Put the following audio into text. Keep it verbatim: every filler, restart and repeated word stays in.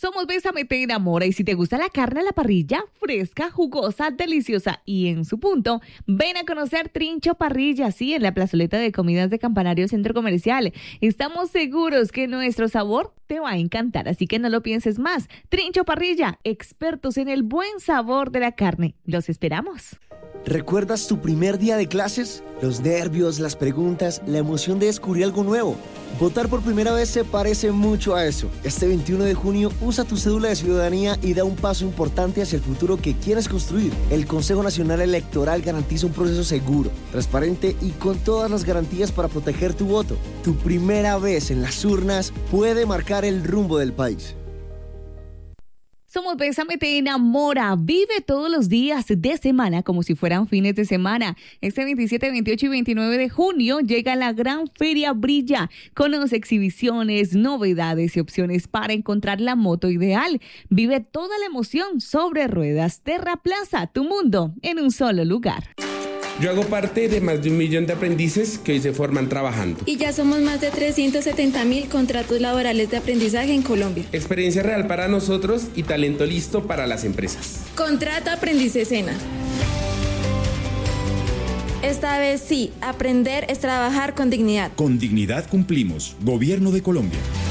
Somos Bésame te enamora y si te gusta la carne a la parrilla, fresca, jugosa, deliciosa y en su punto, ven a conocer Trincho Parrilla, sí, en la plazoleta de comidas de Campanario Centro Comercial. Estamos seguros que nuestro sabor te va a encantar, así que no lo pienses más. Trincho Parrilla, expertos en el buen sabor de la carne. Los esperamos. ¿Recuerdas tu primer día de clases? Los nervios, las preguntas, la emoción de descubrir algo nuevo. Votar por primera vez se parece mucho a eso. Este veintiuno de junio usa tu cédula de ciudadanía y da un paso importante hacia el futuro que quieres construir. El Consejo Nacional Electoral garantiza un proceso seguro, transparente y con todas las garantías para proteger tu voto. Tu primera vez en las urnas puede marcar el rumbo del país. Somos Bésame te enamora. Vive todos los días de semana como si fueran fines de semana. Este veintisiete, veintiocho y veintinueve de junio llega la gran Feria Brilla. Conoce exhibiciones, novedades y opciones para encontrar la moto ideal. Vive toda la emoción sobre ruedas. Terra Plaza, tu mundo en un solo lugar. Yo hago parte de más de un millón de aprendices que hoy se forman trabajando. Y ya somos más de trescientos setenta mil contratos laborales de aprendizaje en Colombia. Experiencia real para nosotros y talento listo para las empresas. Contrato Aprendiz Sena. Esta vez sí, aprender es trabajar con dignidad. Con dignidad cumplimos. Gobierno de Colombia.